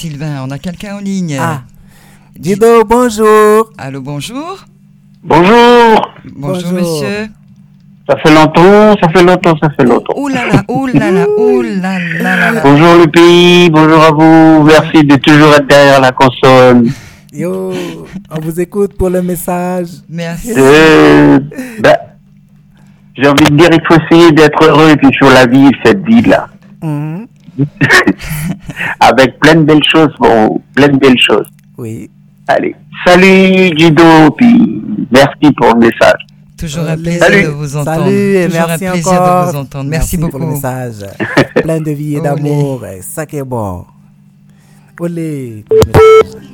Sylvain, on a quelqu'un en ligne. Ah, Dido, bonjour. Allô, bonjour. Bonjour. Bonjour, monsieur. Ça fait longtemps. Ouh là là. Bonjour le pays, bonjour à vous. Merci de toujours être derrière la console. Yo, on vous écoute pour le message. Merci. J'ai envie de dire, il faut essayer d'être heureux et puis sur la vie, cette vie-là. Avec plein de belles choses, Oui. Allez, salut Guido, puis merci pour le message. Toujours un plaisir de vous entendre. Salut et Toujours merci un plaisir encore. de vous entendre. Merci beaucoup. Pour le message. Plein de vie et d'amour. Ça qui est bon. Olé.